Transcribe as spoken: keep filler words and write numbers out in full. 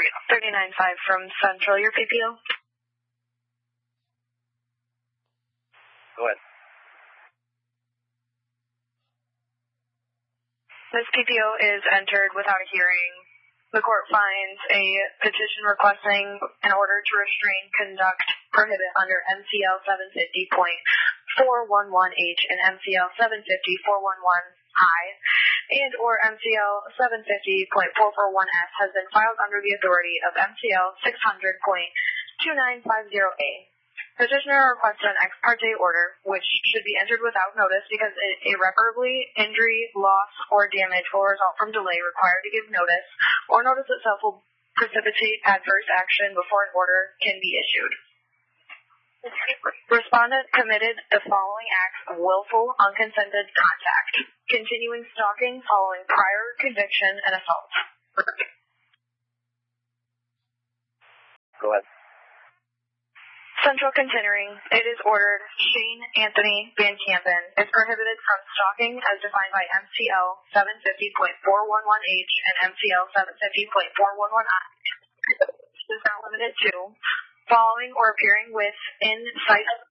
thirty-nine five from Central, your P P O. Go ahead. This P P O is entered without a hearing. The court finds a petition requesting an order to restrain, conduct, prohibit under M C L seven fifty point four one one H and M C L seven fifty point four one one I and or M C L seven fifty point four four one S has been filed under the authority of M C L six hundred point two nine five zero A. Petitioner requests an ex parte order, which should be entered without notice because irreparably injury, loss, or damage will result from delay required to give notice, or notice itself will precipitate adverse action before an order can be issued. Respondent committed the following acts of willful, unconsented contact: continuing stalking following prior conviction and assault. Go ahead. Central continuing, it is ordered Shane Anthony Van Campen is prohibited from stalking as defined by M C L seven fifty point four one one H and M C L seven fifty point four one one I. This is not limited to following or appearing with in sight of